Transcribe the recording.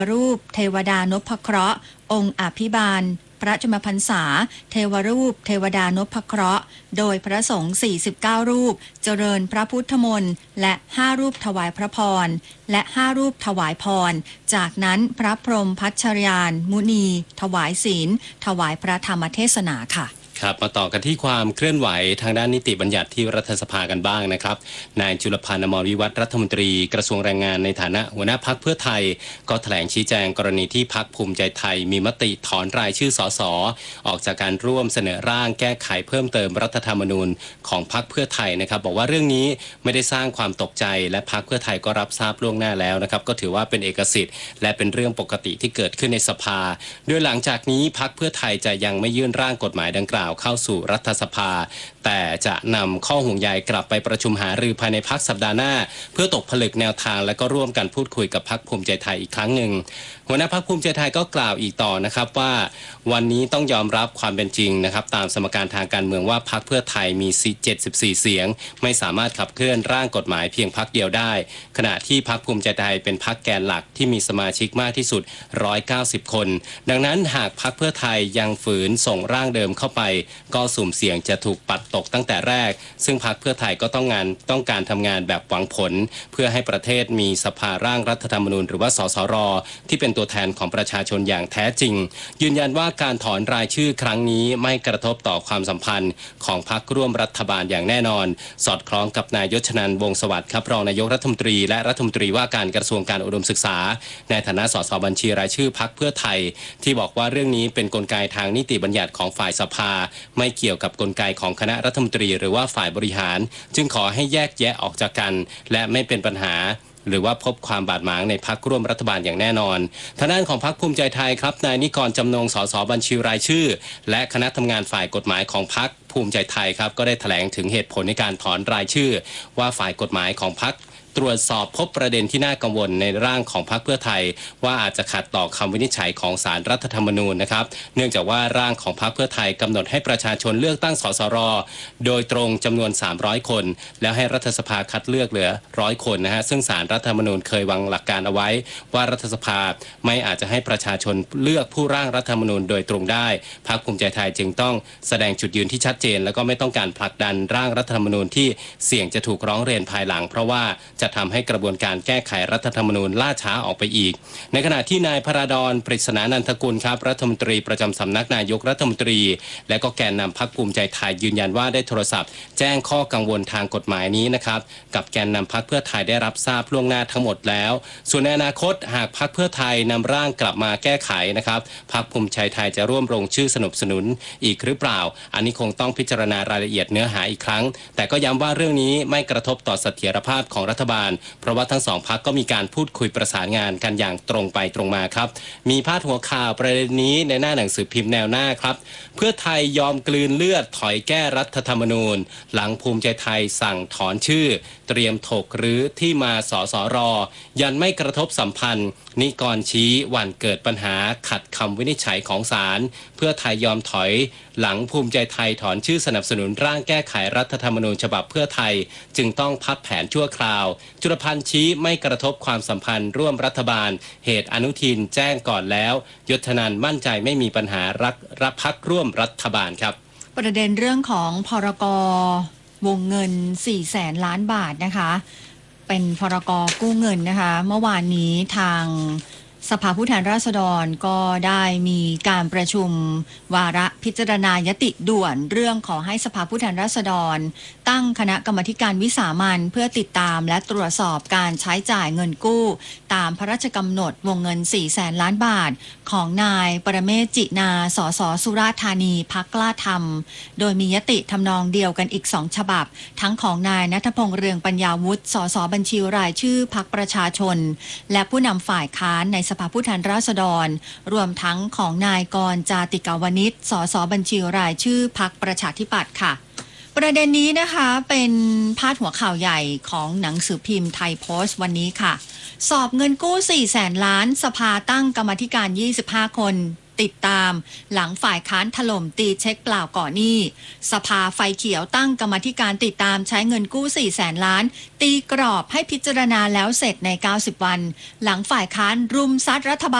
รูปเทวดานพเคราะห์องค์อภิบาลพระชนมพรรษาเทวรูปเทวดานพเคราะห์โดยพระสงฆ์49รูปเจริญพระพุทธมนต์และ5รูปถวายพระพรและ5รูปถวายพรจากนั้นพระพรหมพัชรยานมุนีถวายศีลถวายพระธรรมเทศนาค่ะครับมาต่อกันที่ความเคลื่อนไหวทางด้านนิติบัญญัติที่รัฐสภากันบ้างนะครับนายจุลพันธ์ อมรวิวัฒน์รัฐมนตรีกระทรวงแรงงานในฐานะหัวหน้าพรรคเพื่อไทยก็แถลงชี้แจงกรณีที่พรรคภูมิใจไทยมีมติถอนรายชื่อสสออกจากการร่วมเสนอร่างแก้ไขเพิ่มเติมรัฐธรรมนูญของพรรคเพื่อไทยนะครับบอกว่าเรื่องนี้ไม่ได้สร้างความตกใจและพรรคเพื่อไทยก็รับทราบล่วงหน้าแล้วนะครับก็ถือว่าเป็นเอกสิทธิ์และเป็นเรื่องปกติที่เกิดขึ้นในสภาโดยหลังจากนี้พรรคเพื่อไทยจะยังไม่ยื่นร่างกฎหมายดังกล่าวเข้าสู่รัฐสภาแต่จะนำข้อห่วงใยกลับไปประชุมหารือภายในพรรคสัปดาห์หน้าเพื่อตกผลึกแนวทางและก็ร่วมกันพูดคุยกับพรรคภูมิใจไทยอีกครั้งหนึ่งหัวหน้าพรรคภูมิใจไทยก็กล่าวอีกต่อนะครับว่าวันนี้ต้องยอมรับความเป็นจริงนะครับตามสมการทางการเมืองว่าพรรคเพื่อไทยมี74เสียงไม่สามารถขับเคลื่อนร่างกฎหมายเพียงพรรคเดียวได้ขณะที่พรรคภูมิใจไทยเป็นพรรคแกนหลักที่มีสมาชิกมากที่สุด190คนดังนั้นหากพรรคเพื่อไทยยังฝืนส่งร่างเดิมเข้าไปก็สุ่มเสี่ยงจะถูกปัดตกตั้งแต่แรกซึ่งพรรคเพื่อไทยก็ต้องการทำงานแบบหวังผลเพื่อให้ประเทศมีสภาร่างรัฐธรรมนูญหรือว่าสสรที่เป็นตัวแทนของประชาชนอย่างแท้จริงยืนยันว่าการถอนรายชื่อครั้งนี้ไม่กระทบต่อความสัมพันธ์ของพรรคร่วมรัฐบาลอย่างแน่นอนสอดคล้องกับนายยศนันท์วงศ์สวัสดิ์ครับรองนายกรัฐมนตรีและรัฐมนตรีว่าการกระทรวงการอุดมศึกษาในฐานะสสบัญชีรายชื่อพรรคเพื่อไทยที่บอกว่าเรื่องนี้เป็นกลไกทางนิติบัญญัติของฝ่ายสภาไม่เกี่ยวกับกลไกของคณะรัฐมนตรีหรือว่าฝ่ายบริหารจึงขอให้แยกแยะออกจากกันและไม่เป็นปัญหาหรือว่าพบความบาดหมางในพรรคร่วมรัฐบาลอย่างแน่นอนทางด้านของพรรคภูมิใจไทยครับนายนิกรจำนงสสบัญชีรายชื่อและคณะทำงานฝ่ายกฎหมายของพรรคภูมิใจไทยครับก็ได้แถลงถึงเหตุผลในการถอนรายชื่อว่าฝ่ายกฎหมายของพรรคตรวจสอบพบประเด็นที่น่ากังวลในร่างของพรรคเพื่อไทยว่าอาจจะขัดต่อคำวินิจฉัยของศาลรัฐธรรมนูญนะครับเนื่องจากว่าร่างของพรรคเพื่อไทยกำหนดให้ประชาชนเลือกตั้งสสรโดยตรงจำนวน300คนแล้วให้รัฐสภาคัดเลือกเหลือ100คนนะฮะซึ่งศาลรัฐธรรมนูญเคยวางหลักการเอาไว้ว่ารัฐสภาไม่อาจจะให้ประชาชนเลือกผู้ร่างรัฐธรรมนูญโดยตรงได้พรรคภูมิใจไทยจึงต้องแสดงจุดยืนที่ชัดเจนแล้วก็ไม่ต้องการผลักดันร่างรัฐธรรมนูญที่เสี่ยงจะถูกร้องเรียนภายหลังเพราะว่าจะทำให้กระบวนการแก้ไขรัฐธรรมนูญล่าช้าออกไปอีกในขณะที่นายพระดอนปริศนานันทกุลครับรัฐมนตรีประจำสำนักนายกรัฐมนตรีและก็แกนนำพรรคภูมิใจไทยยืนยันว่าได้โทรศัพท์แจ้งข้อกังวลทางกฎหมายนี้นะครับกับแกนนำพรรคเพื่อไทยได้รับทราบล่วงหน้าทั้งหมดแล้วส่วนในอนาคตหากพรรคเพื่อไทยนำร่างกลับมาแก้ไขนะครับพรรคภูมิใจไทยจะร่วมลงชื่อสนับสนุนอีกหรือเปล่าอันนี้คงต้องพิจารณารายละเอียดเนื้อหาอีกครั้งแต่ก็ย้ำว่าเรื่องนี้ไม่กระทบต่อเสถียรภาพของรัฐบาลเพราะว่าทั้งสองพรรคก็มีการพูดคุยประสานงานกันอย่างตรงไปตรงมาครับมีพาดหัวข่าวประเด็นนี้ในหน้าหนังสือพิมพ์แนวหน้าครับเพื่อไทยยอมกลืนเลือดถอยแก้รัฐธรรมนูญหลังภูมิใจไทยสั่งถอนชื่อเตรียมถกหรือที่มาสสรยันไม่กระทบสัมพันธ์นิกรชี้วันเกิดปัญหาขัดคำวินิจฉัยของศาลเพื่อไทยยอมถอยหลังภูมิใจไทยถอนชื่อสนับสนุนร่างแก้ไขรัฐธรรมนูญฉบับเพื่อไทยจึงต้องพับแผนชั่วคราวจุลพันธ์ชี้ไม่กระทบความสัมพันธ์ร่วมรัฐบาลเหตุอนุทินแจ้งก่อนแล้วยศนันท์มั่นใจไม่มีปัญหารับพรรคร่วมรัฐบาลครับประเด็นเรื่องของพรก.วงเงิน400,000 ล้านบาทนะคะเป็นพรก.กู้เงินนะคะเมื่อวานนี้ทางสภาผู้แทนราษฎรก็ได้มีการประชุมวาระพิจารณายติด่วนเรื่องขอให้สภาผู้แทนราษฎรตั้งคณะกรรมาการวิสามัญเพื่อติดตามและตรวจสอบการใช้จ่ายเงินกู้ตามพระราชกำหนดวงเงิน400,000 ล้านบาทของนายปรเมศวร์ จินาสสสุราษฎร์ธานีพรรคกล้าธรรมโดยมียติทำนองเดียวกันอีก2ฉบับทั้งของนายณัฐพงษ์เรืองปัญญาวุฒิสสบัญชีรายชื่อพรรคประชาชนและผู้นำฝ่ายค้านในสภาผู้แทนราษฎรรวมทั้งของนายกรจาติกาวนิชสสบัญชีรายชื่อพรรคประชาธิปัตย์ค่ะประเด็นนี้นะคะเป็นพาดหัวข่าวใหญ่ของหนังสือพิมพ์ไทยโพสต์วันนี้ค่ะสอบเงินกู้400,000 ล้านสภาตั้งกรรมาธิการ25 คนติดตามหลังฝ่ายค้านถล่มตีเช็คเปล่าก่อนหนี้สภาไฟเขียวตั้งกรรมาธิการติดตามใช้เงินกู้ 400,000 ล้านตีกรอบให้พิจารณาแล้วเสร็จใน 90 วันหลังฝ่ายค้านรุมซัดรัฐบาล